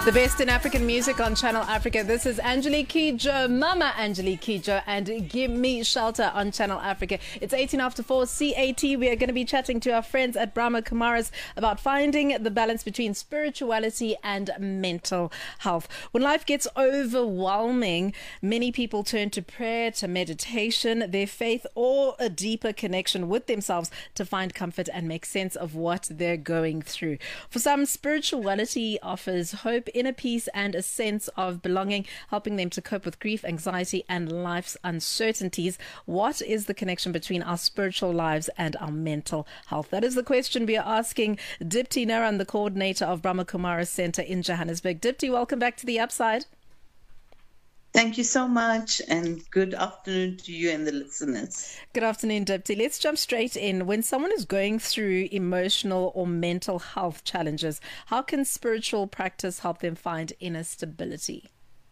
The best in African music on Channel Africa. This is Angelique Kidjo, Mama Angelique Kidjo, and Give Me Shelter on Channel Africa. It's 18 after 4 CAT. We are going to be chatting to our friends at Brahma Kumaris about finding the balance between spirituality and mental health. When life gets overwhelming, many people turn to prayer, to meditation, their faith, or a deeper connection with themselves to find comfort and make sense of what they're going through. For some, spirituality offers hope, inner peace, and a sense of belonging, helping them to cope with grief, anxiety, and life's uncertainties. What is the connection between our spiritual lives and our mental health? That is the question we are asking Dipti Naran, the coordinator of Brahma Kumaris Center in Johannesburg. Dipti, welcome back to The Upside. Thank you so much, and good afternoon to you and the listeners. Good afternoon, Dipti. Let's jump straight in. When someone is going through emotional or mental health challenges, how can spiritual practice help them find inner stability?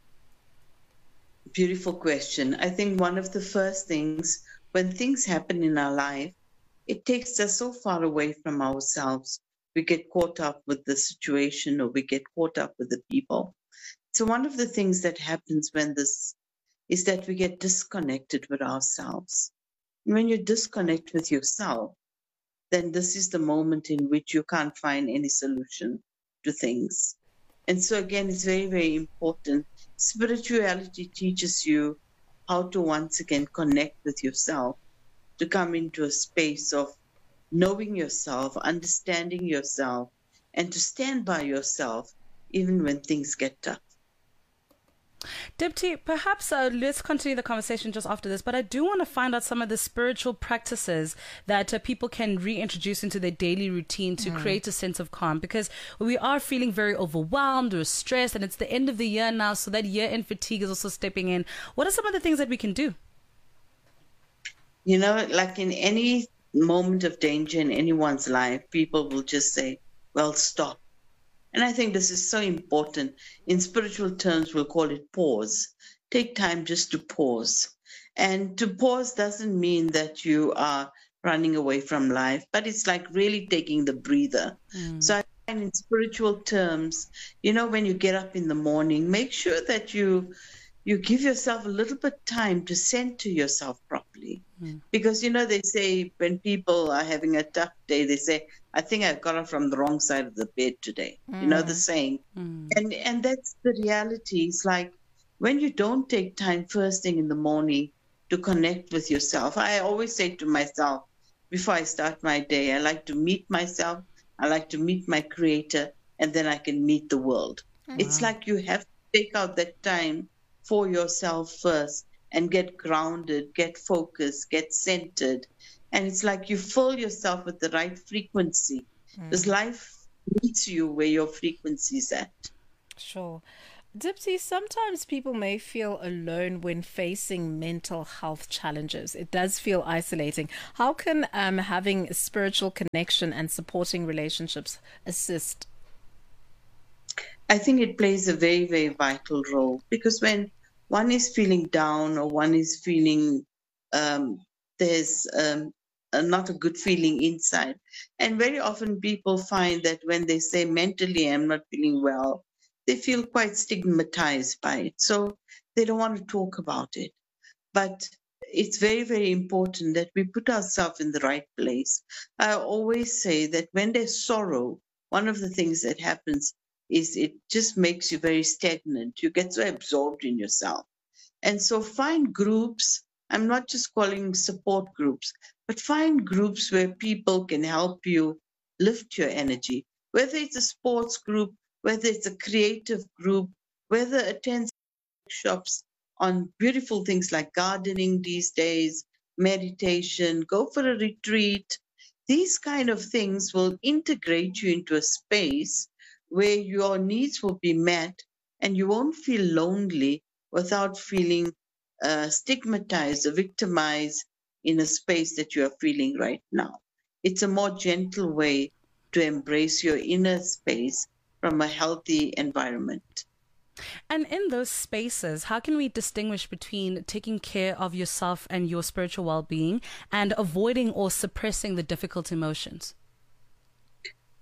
Beautiful question. I think one of the first things, when things happen in our life, it takes us so far away from ourselves. We get caught up with the situation, or we get caught up with the people. So one of the things that happens when this is that we get disconnected with ourselves. And when you disconnect with yourself, then this is the moment in which you can't find any solution to things. And so again, it's very, very important. Spirituality teaches you how to once again connect with yourself, to come into a space of knowing yourself, understanding yourself, and to stand by yourself even when things get tough. Dipti, perhaps let's continue the conversation just after this, but I do want to find out some of the spiritual practices that people can reintroduce into their daily routine to create a sense of calm, because we are feeling very overwhelmed or stressed, and it's the end of the year now, so that year-end fatigue is also stepping in. What are some of the things that we can do? You know, like in any moment of danger in anyone's life, people will just say, well, stop. And I think this is so important. In spiritual terms, we'll call it pause. Take time just to pause. And to pause doesn't mean that you are running away from life, but it's like really taking the breather. So I find in spiritual terms, you know, when you get up in the morning, make sure that you give yourself a little bit time to center yourself properly. Because, you know, they say when people are having a tough day, they say, I think I got up from the wrong side of the bed today. You know the saying. And that's the reality. It's like when you don't take time first thing in the morning to connect with yourself. I always say to myself, before I start my day, I like to meet myself, I like to meet my creator, and then I can meet the world. It's like you have to take out that time for yourself first and get grounded, get focused, get centered. And it's like you fill yourself with the right frequency. Because life meets you where your frequency is at. Sure. Dipti, sometimes people may feel alone when facing mental health challenges. It does feel isolating. How can having a spiritual connection and supporting relationships assist? I think it plays a very, very vital role, because when one is feeling down or one is feeling there's not a good feeling inside. And very often people find that when they say mentally I'm not feeling well, they feel quite stigmatized by it. So they don't want to talk about it. But it's very, very important that we put ourselves in the right place. I always say that when there's sorrow, one of the things that happens is it just makes you very stagnant. You get so absorbed in yourself. And so find groups. I'm not just calling support groups, but find groups where people can help you lift your energy, whether it's a sports group, whether it's a creative group, whether attend workshops on beautiful things like gardening these days, meditation, go for a retreat. These kind of things will integrate you into a space where your needs will be met and you won't feel lonely without feeling stigmatized or victimized in a space that you are feeling right now. It's a more gentle way to embrace your inner space from a healthy environment. And in those spaces, how can we distinguish between taking care of yourself and your spiritual well-being and avoiding or suppressing the difficult emotions?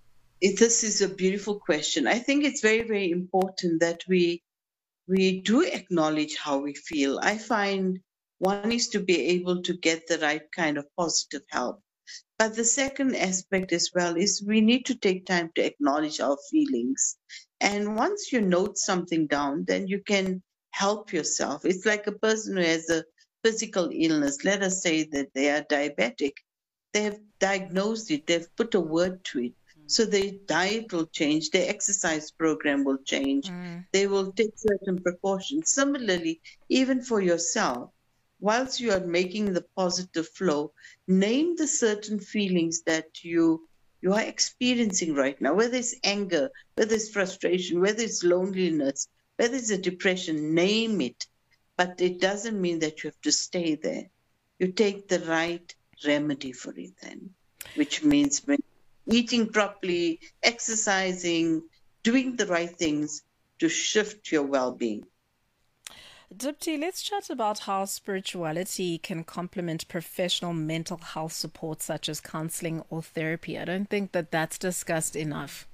This is a beautiful question. I think it's very, very important that we do acknowledge how we feel. I find one is to be able to get the right kind of positive help. But the second aspect as well is we need to take time to acknowledge our feelings. And once you note something down, then you can help yourself. It's like a person who has a physical illness. Let us say that they are diabetic. They have diagnosed it, they've put a word to it. So their diet will change, their exercise program will change, they will take certain precautions. Similarly, even for yourself, whilst you are making the positive flow, name the certain feelings that you are experiencing right now, whether it's anger, whether it's frustration, whether it's loneliness, whether it's a depression, name it. But it doesn't mean that you have to stay there. You take the right remedy for it then, which means eating properly, exercising, doing the right things to shift your well-being. Dipti, let's chat about how spirituality can complement professional mental health support such as counseling or therapy. I don't think that that's discussed enough.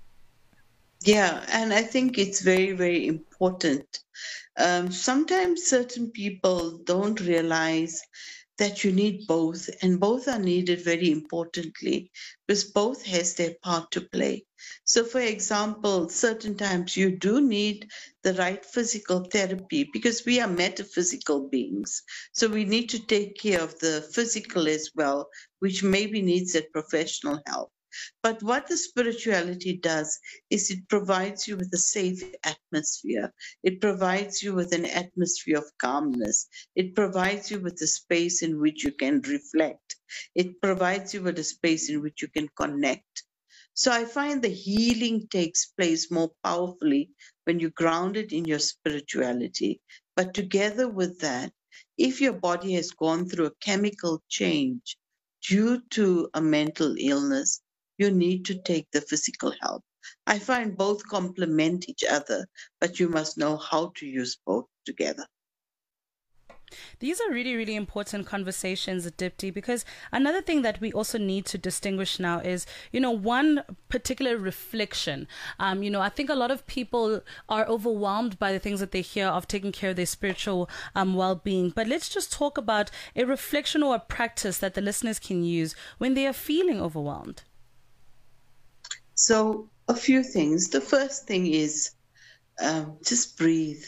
Yeah, and I think it's very, very important. Sometimes certain people don't realize that you need both, and both are needed very importantly because both has their part to play. So for example, certain times you do need the right physical therapy because we are metaphysical beings. So we need to take care of the physical as well, which maybe needs that professional help. But what the spirituality does is it provides you with a safe atmosphere. It provides you with an atmosphere of calmness. It provides you with a space in which you can reflect. It provides you with a space in which you can connect. So I find the healing takes place more powerfully when you ground it in your spirituality. But together with that, if your body has gone through a chemical change due to a mental illness, you need to take the physical help. I find both complement each other, but you must know how to use both together. These are really, really important conversations, Dipti, because another thing that we also need to distinguish now is, one particular reflection. I think a lot of people are overwhelmed by the things that they hear of taking care of their spiritual well-being. But let's just talk about a reflection or a practice that the listeners can use when they are feeling overwhelmed. So a few things. The first thing is just breathe.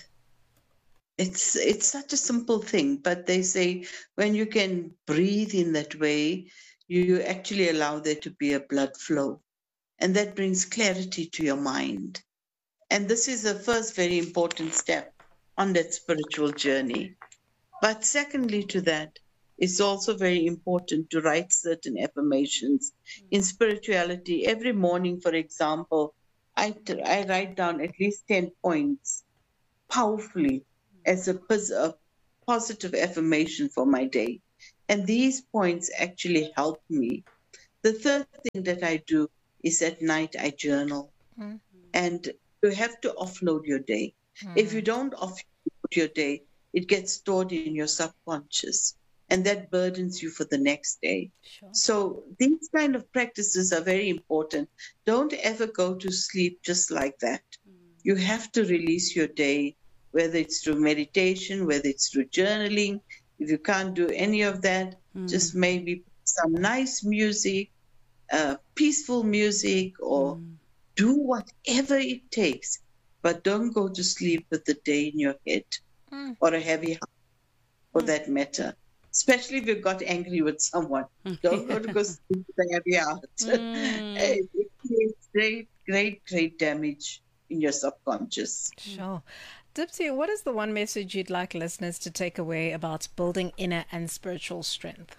It's such a simple thing, but they say when you can breathe in that way, you actually allow there to be a blood flow. And that brings clarity to your mind. And this is the first very important step on that spiritual journey. But secondly to that, it's also very important to write certain affirmations. In spirituality, every morning, for example, I write down at least 10 points powerfully as a positive affirmation for my day. And these points actually help me. The third thing that I do is at night I journal. And you have to offload your day. If you don't offload your day, it gets stored in your subconscious. And that burdens you for the next day. Sure. So these kind of practices are very important. Don't ever go to sleep just like that. You have to release your day, whether it's through meditation, whether it's through journaling. If you can't do any of that, just maybe some nice music, peaceful music, or do whatever it takes. But don't go to sleep with the day in your head or a heavy heart for that matter. Especially if you got angry with someone. Don't go to sleep with a heavy heart. It creates great damage in your subconscious. Sure. Dipti, what is the one message you'd like listeners to take away about building inner and spiritual strength?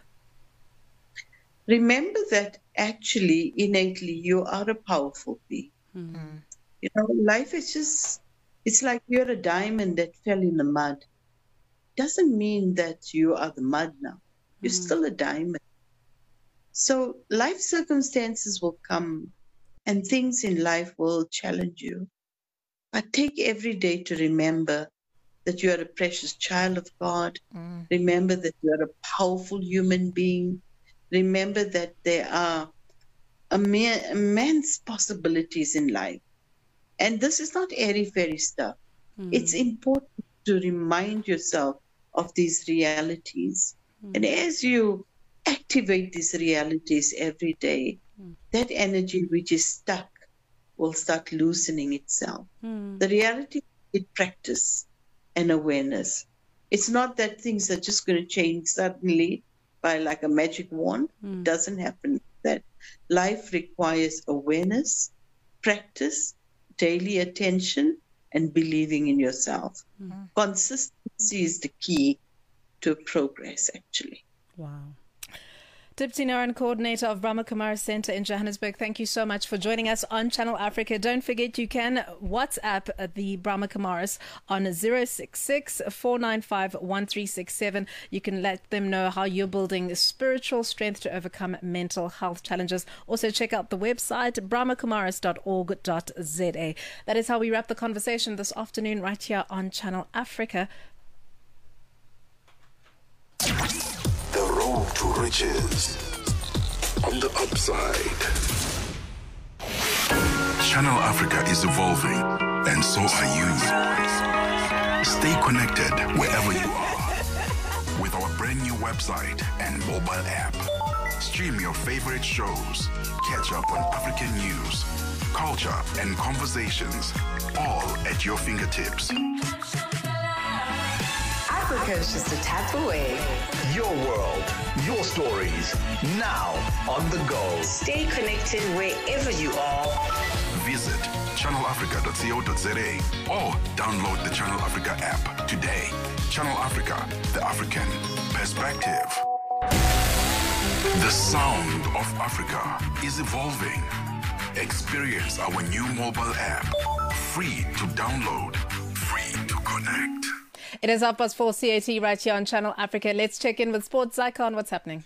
Remember that actually, innately, you are a powerful being. Life is just, it's like you're a diamond that fell in the mud. Doesn't mean that you are the mud now. You're still a diamond. So life circumstances will come and things in life will challenge you. But take every day to remember that you are a precious child of God. Remember that you are a powerful human being. Remember that there are immense possibilities in life. And this is not airy-fairy stuff. It's important to remind yourself of these realities. And as you activate these realities every day, that energy which is stuck will start loosening itself. The reality is practice and awareness. It's not that things are just going to change suddenly by like a magic wand. It doesn't happen. That life requires awareness, practice, daily attention, and believing in yourself. Consistency is the key to progress, actually. Wow. Dipti Naran, coordinator of Brahma Kumaris Center in Johannesburg, thank you so much for joining us on Channel Africa. Don't forget you can WhatsApp the Brahma Kumaris on 066 495 1367. You can let them know how you're building spiritual strength to overcome mental health challenges. Also check out the website brahmakumaris.org.za. That is how we wrap the conversation this afternoon right here on Channel Africa. The road to riches. On the upside. Channel Africa is evolving, and so are you. Stay connected wherever you are. With our brand new website and mobile app. Stream your favorite shows. Catch up on African news, culture, and conversations. All at your fingertips. Africa is just a tap away. Your world, your stories, now on the go. Stay connected wherever you are. Visit channelafrica.co.za or download the Channel Africa app today. Channel Africa, the African perspective. The sound of Africa is evolving. Experience our new mobile app. Free to download, free to connect. It is 4:30 CAT right here on Channel Africa. Let's check in with Sports. Zycon, what's happening?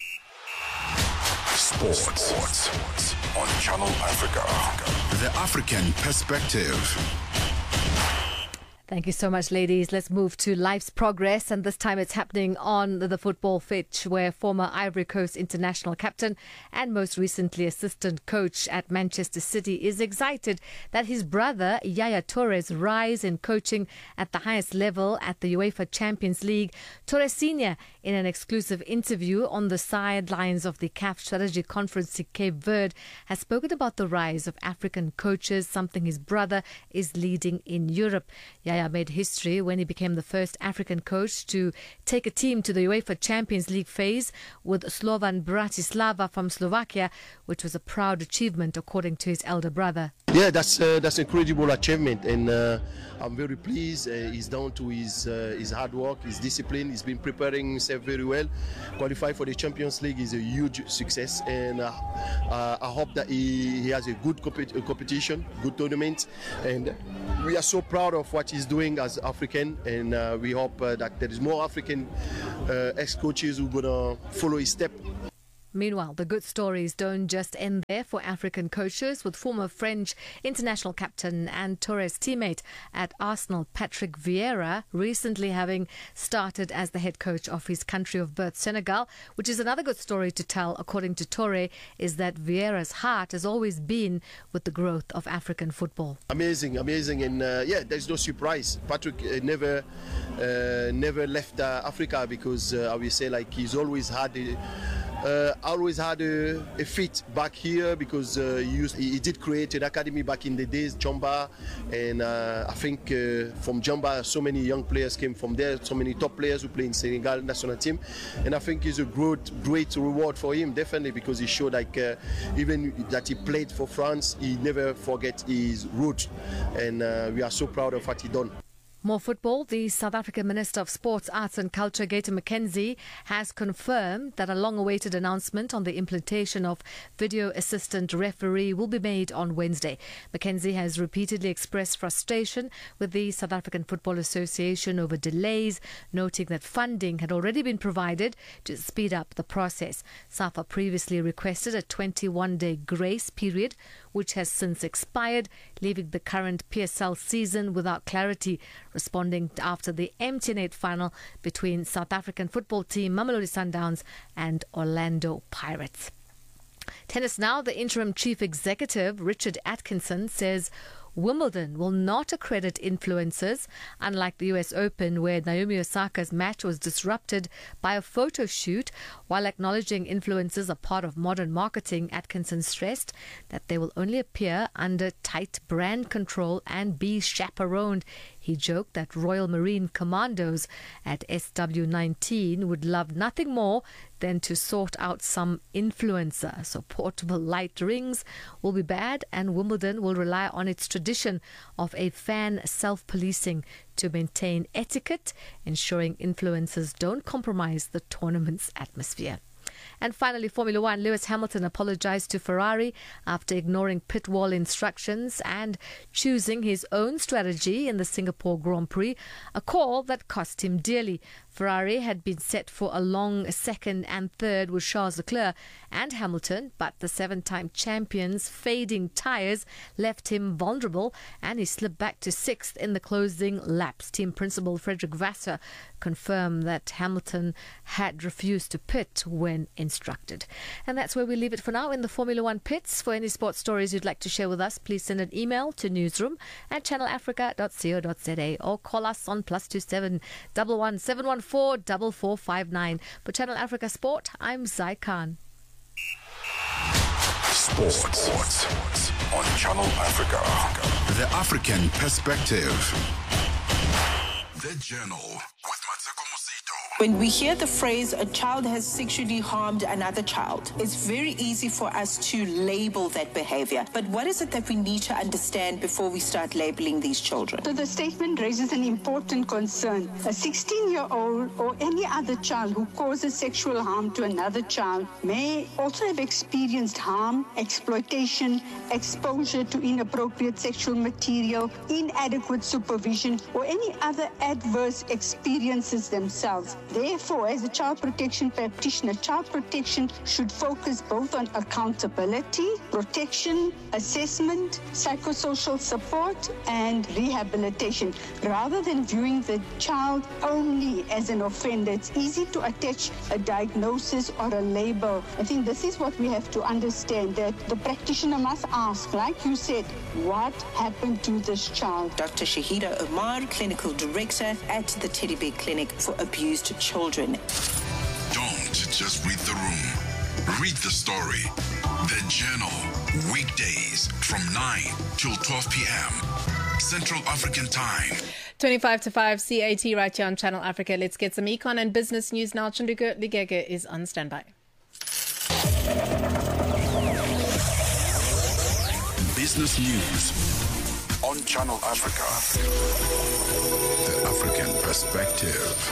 Sports on Channel Africa. The African perspective. Thank you so much, ladies. Let's move to life's progress, and this time it's happening on the football pitch, where former Ivory Coast international captain and most recently assistant coach at Manchester City is excited that his brother Yaya Toure's rise in coaching at the highest level at the UEFA Champions League. Toure Senior, in an exclusive interview on the sidelines of the CAF Strategy Conference in Cape Verde, has spoken about the rise of African coaches, something his brother is leading in Europe. Yaya made history when he became the first African coach to take a team to the UEFA Champions League phase with Slovan Bratislava from Slovakia, which was a proud achievement according to his elder brother. Yeah, that's incredible achievement, and I'm very pleased. He's down to his hard work, his discipline. He's been preparing himself very well. Qualify for the Champions League is a huge success, and I hope that he has a good competition, good tournament, and we are so proud of what he's doing as African, and we hope that there is more African ex-coaches who are gonna follow his step. Meanwhile, the good stories don't just end there for African coaches, with former French international captain and Toure's teammate at Arsenal, Patrick Vieira, recently having started as the head coach of his country of birth, Senegal, which is another good story to tell, according to Toure, is that Vieira's heart has always been with the growth of African football. Amazing, and yeah, there's no surprise. Patrick never left Africa, because I will say, like, he's always had a fit back here, because he did create an academy back in the days, Jamba, and I think from Jamba so many young players came from there, so many top players who play in Senegal national team, and I think it's a great reward for him, definitely, because he showed, like, even that he played for France, he never forget his roots, and we are so proud of what he done. More football. The South African Minister of Sports, Arts and Culture, Gator McKenzie, has confirmed that a long-awaited announcement on the implementation of video assistant referee will be made on Wednesday. McKenzie has repeatedly expressed frustration with the South African Football Association over delays, noting that funding had already been provided to speed up the process. SAFA previously requested a 21-day grace period, which has since expired, leaving the current PSL season without clarity, responding after the MTN 8 final between South African football team Mamelodi Sundowns and Orlando Pirates. Tennis now, the interim chief executive, Richard Atkinson, says Wimbledon will not accredit influencers, unlike the US Open, where Naomi Osaka's match was disrupted by a photo shoot. While acknowledging influencers are part of modern marketing, Atkinson stressed that they will only appear under tight brand control and be chaperoned. He joked that Royal Marine Commandos at SW19 would love nothing more than to sort out some influencer. So portable light rings will be bad, and Wimbledon will rely on its tradition of a fan self-policing to maintain etiquette, ensuring influencers don't compromise the tournament's atmosphere. And finally, Formula One, Lewis Hamilton apologized to Ferrari after ignoring pit wall instructions and choosing his own strategy in the Singapore Grand Prix, a call that cost him dearly. Ferrari had been set for a long second and third with Charles Leclerc and Hamilton, but the seven-time champion's fading tyres left him vulnerable and he slipped back to sixth in the closing laps. Team principal Frederick Vasseur confirmed that Hamilton had refused to pit when instructed. And that's where we leave it for now in the Formula One pits. For any sports stories you'd like to share with us, please send an email to newsroom@channelafrica.co.za or call us on +27 11 714 4459. For Channel Africa Sport, I'm Zai Khan. Sports on Channel Africa. The African Perspective. The Journal with Mateko Mosito. When we hear the phrase, a child has sexually harmed another child, it's very easy for us to label that behavior. But what is it that we need to understand before we start labeling these children? So the statement raises an important concern. A 16-year-old or any other child who causes sexual harm to another child may also have experienced harm, exploitation, exposure to inappropriate sexual material, inadequate supervision, or any other adverse experiences themselves. Therefore, as a child protection practitioner, child protection should focus both on accountability, protection, assessment, psychosocial support, and rehabilitation. Rather than viewing the child only as an offender, it's easy to attach a diagnosis or a label. I think this is what we have to understand, that the practitioner must ask, like you said, what happened to this child? Dr. Shahida Omar, Clinical Director at the Teddy Bear Clinic for Abused Children. Don't just read the room. Read the story. The Journal. Weekdays from 9 till 12 p.m. Central African Time. 25 to 5 CAT right here on Channel Africa. Let's get some econ and business news now. Chinduka Ligege is on standby. Business news on Channel Africa. The African Perspective.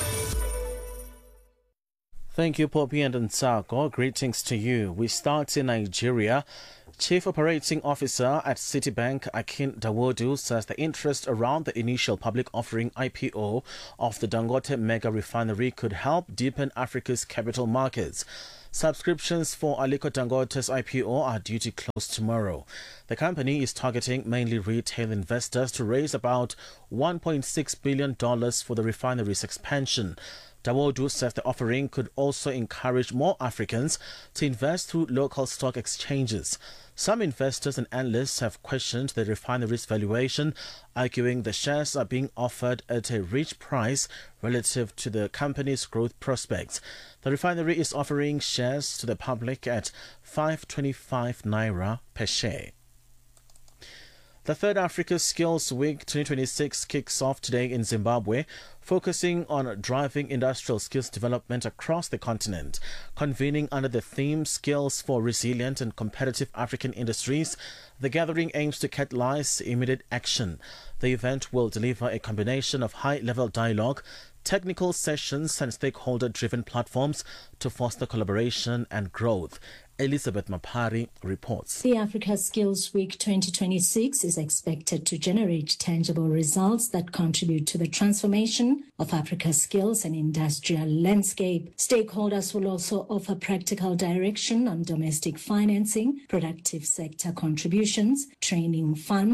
Thank you, Poppy and Nsako. Greetings to you. We start in Nigeria. Chief Operating Officer at Citibank, Akin Dawodu, says the interest around the initial public offering IPO of the Dangote mega refinery could help deepen Africa's capital markets. Subscriptions for Aliko Dangote's IPO are due to close tomorrow. The company is targeting mainly retail investors to raise about $1.6 billion for the refinery's expansion. Dawodu says the offering could also encourage more Africans to invest through local stock exchanges. Some investors and analysts have questioned the refinery's valuation, arguing the shares are being offered at a rich price relative to the company's growth prospects. The refinery is offering shares to the public at 525 naira per share. The third Africa Skills Week 2026 kicks off today in Zimbabwe, focusing on driving industrial skills development across the continent. Convening under the theme Skills for Resilient and Competitive African Industries, the gathering aims to catalyze immediate action. The event will deliver a combination of high-level dialogue, technical sessions and stakeholder-driven platforms to foster collaboration and growth. Elizabeth Mapari reports. The Africa Skills Week 2026 is expected to generate tangible results that contribute to the transformation of Africa's skills and industrial landscape. Stakeholders will also offer practical direction on domestic financing, productive sector contributions, training funds,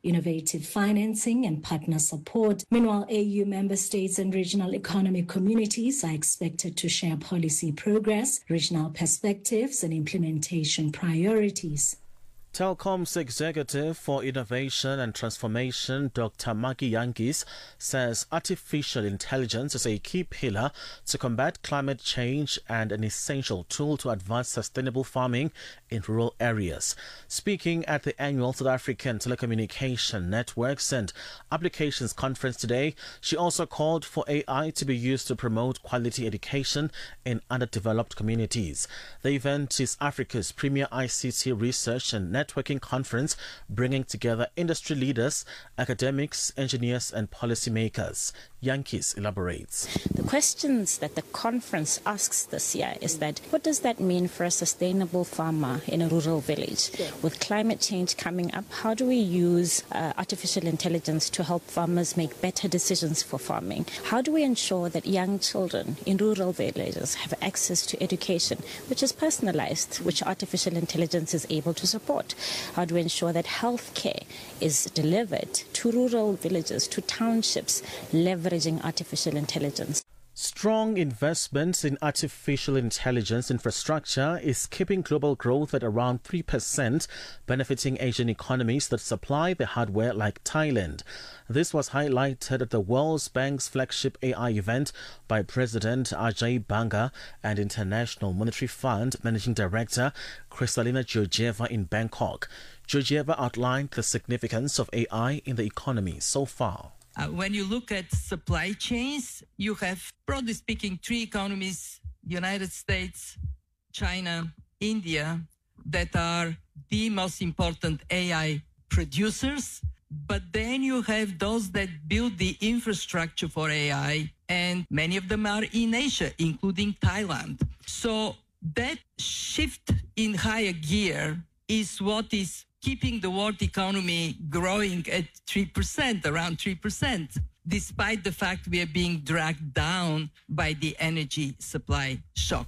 innovative financing and partner support. Meanwhile, AU member states and regional economic communities are expected to share policy progress, regional perspectives, and implementation priorities. Telkom's Executive for Innovation and Transformation, Dr. Maki Jantjies, says artificial intelligence is a key pillar to combat climate change and an essential tool to advance sustainable farming in rural areas. Speaking at the annual South African Telecommunication Networks and Applications Conference today, she also called for AI to be used to promote quality education in underdeveloped communities. The event is Africa's premier ICT research and networking conference, bringing together industry leaders, academics, engineers, and policymakers. Jantjies elaborates. The questions that the conference asks this year is that what does that mean for a sustainable farmer in a rural village? With climate change coming up, how do we use artificial intelligence to help farmers make better decisions for farming? How do we ensure that young children in rural villages have access to education, which is personalized, which artificial intelligence is able to support? How do we ensure that healthcare is delivered to rural villages, to townships, leveraging artificial intelligence? Strong investments in artificial intelligence infrastructure is keeping global growth at around 3%, benefiting Asian economies that supply the hardware like Thailand. This was highlighted at the World Bank's flagship AI event by President Ajay Banga and International Monetary Fund Managing Director Kristalina Georgieva in Bangkok. Georgieva outlined the significance of AI in the economy so far. When you look at supply chains, you have, broadly speaking, three economies, United States, China, India, that are the most important AI producers. But then you have those that build the infrastructure for AI, and many of them are in Asia, including Thailand. So that shift in higher gear is what is keeping the world economy growing at 3%, around 3%, despite the fact we are being dragged down by the energy supply shock.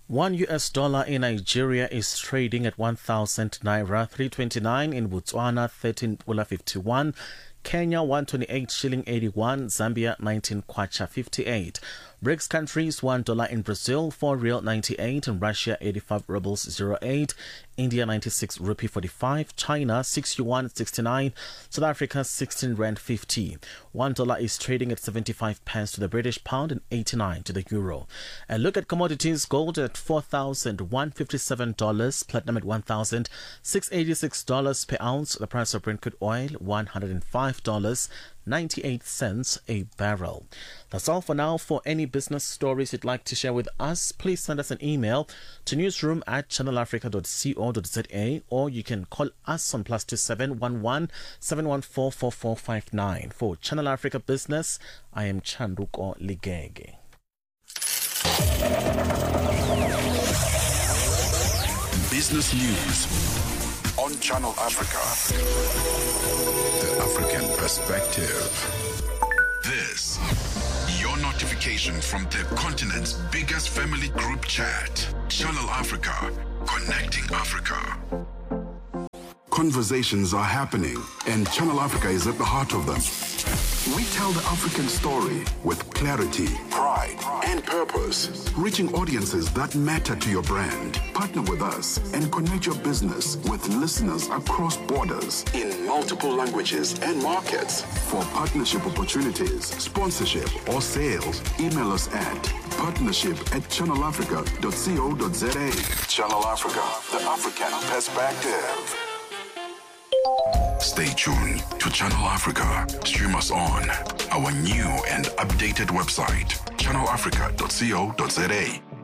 $1 in Nigeria is trading at 1,000 naira, 329 in Botswana, 13.51. Kenya 128 shilling 81, Zambia 19 kwacha 58. BRICS countries $1 in Brazil, 4 real 98, in Russia 85 rubles 08, India 96 rupee 45, China 6 yuan 69, South Africa 16 rand 50. $1 is trading at 75 pence to the British pound and 89 to the euro. And look at commodities: gold at $4,157, platinum at $1,686 per ounce, the price of Brent crude oil $105.98 a barrel. That's all for now. For any business stories you'd like to share with us, please send us an email to newsroom@channelafrica.co.za, or you can call us on +27 11 714 4459. For Channel Africa Business, I am Chanduko Ligege. Business News on Channel Africa. The African Perspective. This, your notification from the continent's biggest family group chat. Channel Africa, connecting Africa. Conversations are happening, and Channel Africa is at the heart of them. We tell the African story with clarity, pride, and purpose, reaching audiences that matter to your brand. Partner with us and connect your business with listeners across borders in multiple languages and markets. For partnership opportunities, sponsorship, or sales, email us at partnership@channelafrica.co.za. Channel Africa, the African Perspective. Stay tuned to Channel Africa. Stream us on our new and updated website, channelafrica.co.za.